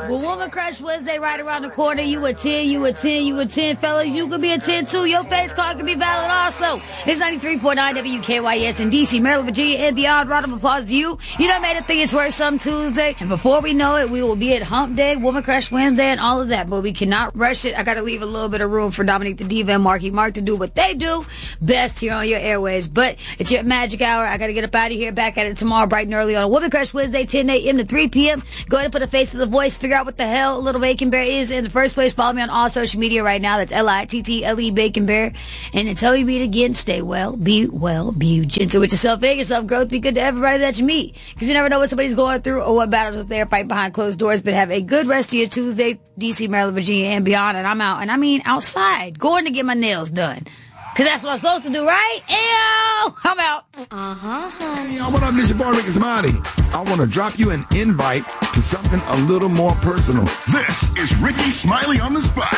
Well, Woman Crush Wednesday right around the corner. You a 10, you a 10, you a 10, fellas. You could be a 10 too. Your face card could be valid also. It's 93.9 WKYS in DC, Maryland, Virginia, and beyond. Round of applause to you. You done made it think it's worth some Tuesday. And before we know it, we will be at Hump Day, Woman Crush Wednesday, and all of that. But we cannot rush it. I got to leave a little bit of room for Dominique the Diva and Marky Mark to do what they do best here on your airways. But it's your magic hour. I got to get up out of here. Back at it tomorrow bright and early on Woman Crush Wednesday, 10 a.m. to 3 p.m. Go ahead and put a face to the voice. Figure out what the hell Little Bacon Bear is in the first place. Follow me on all social media right now. That's LITTLE Bacon Bear. And until we meet again, stay well, be gentle with yourself and yourself. Growth, be good to everybody that you meet. Because you never know what somebody's going through or what battles they're fighting behind closed doors. But have a good rest of your Tuesday, DC, Maryland, Virginia, and beyond. And I'm out. And I mean outside. Going to get my nails done. Because that's what I'm supposed to do, right? Ew! I'm out. Hey, what up, this your boy Ricky Smiley. I want to drop you an invite to something a little more personal. This is Ricky Smiley on the spot.